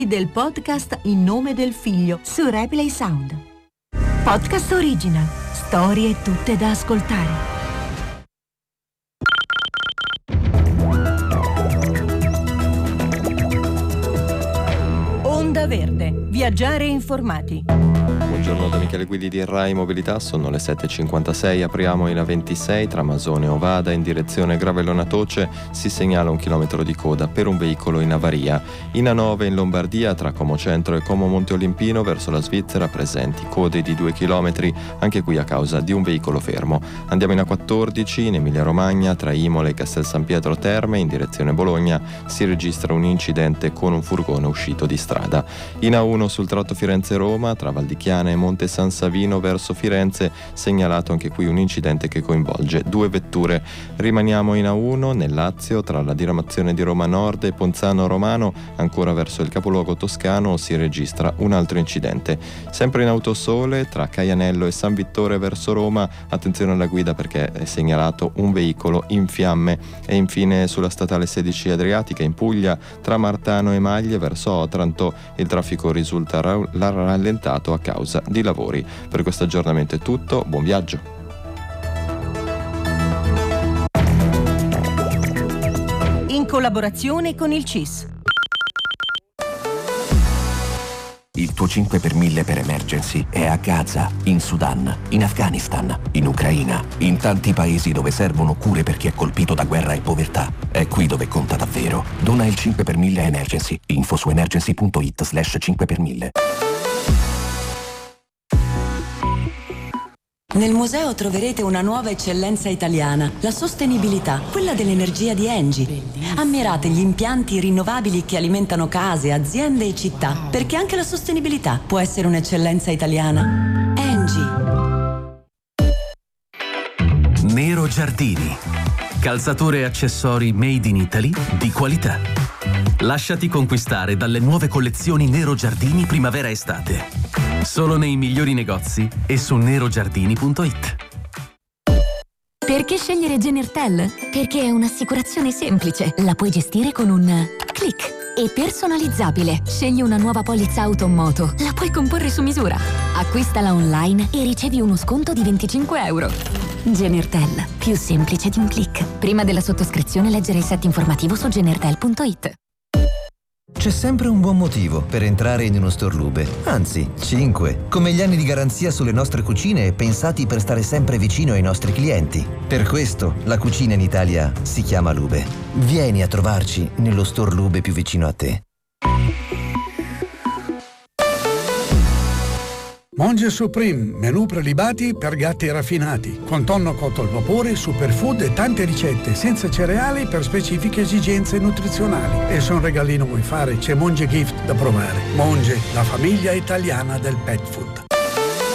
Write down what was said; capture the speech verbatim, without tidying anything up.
del podcast In nome del figlio su Replay Sound. Podcast original, storie tutte da ascoltare. Onda Verde, viaggiare informati. Buongiorno da Michele Guidi di Rai Mobilità, sono le sette e cinquantasei, apriamo in A ventisei tra Masone e Ovada in direzione Gravellona Toce, si segnala un chilometro di coda per un veicolo in avaria. In A nove in Lombardia tra Como Centro e Como Monte Olimpino verso la Svizzera presenti code di due chilometri, anche qui a causa di un veicolo fermo. Andiamo in A quattordici in Emilia Romagna tra Imola e Castel San Pietro Terme in direzione Bologna si registra un incidente con un furgone uscito di strada. In A uno sul tratto Firenze-Roma tra Valdichiana e Monte San Savino verso Firenze, segnalato anche qui un incidente che coinvolge due vetture. Rimaniamo in A uno nel Lazio tra la diramazione di Roma Nord e Ponzano Romano, ancora verso il capoluogo toscano si registra un altro incidente. Sempre in Autosole tra Caianello e San Vittore verso Roma, attenzione alla guida perché è segnalato un veicolo in fiamme. E infine sulla statale sedici Adriatica in Puglia tra Martano e Maglie verso Otranto il traffico risulta ra- rallentato a causa di lavori. Per questo aggiornamento è tutto, buon viaggio. In collaborazione con il C I S. Il tuo cinque per mille per Emergency è a Gaza, in Sudan, in Afghanistan, in Ucraina, in tanti paesi dove servono cure per chi è colpito da guerra e povertà. È qui dove conta davvero. Dona il cinque per mille a Emergency. Info su emergency punto it slash cinque per mille. Nel museo troverete una nuova eccellenza italiana, la sostenibilità, quella dell'energia di Engie. Bellissimo. Ammirate gli impianti rinnovabili che alimentano case, aziende e città, wow. Perché anche la sostenibilità può essere un'eccellenza italiana. Engie. Nero Giardini. Calzature e accessori made in Italy di qualità. Lasciati conquistare dalle nuove collezioni Nero Giardini primavera-estate. Solo nei migliori negozi e su nerogiardini punto it. Perché scegliere Genertel? Perché è un'assicurazione semplice. La puoi gestire con un click. E personalizzabile. Scegli una nuova polizza auto o moto. La puoi comporre su misura. Acquistala online e ricevi uno sconto di venticinque euro. Genertel. Più semplice di un click. Prima della sottoscrizione leggere il set informativo su genertel punto it. C'è sempre un buon motivo per entrare in uno store Lube, anzi, cinque, come gli anni di garanzia sulle nostre cucine pensati per stare sempre vicino ai nostri clienti. Per questo la cucina in Italia si chiama Lube. Vieni a trovarci nello store Lube più vicino a te. Monge Supreme, menù prelibati per gatti raffinati, con tonno cotto al vapore, superfood e tante ricette senza cereali per specifiche esigenze nutrizionali. E se un regalino vuoi fare, c'è Monge Gift da provare. Monge, la famiglia italiana del pet food.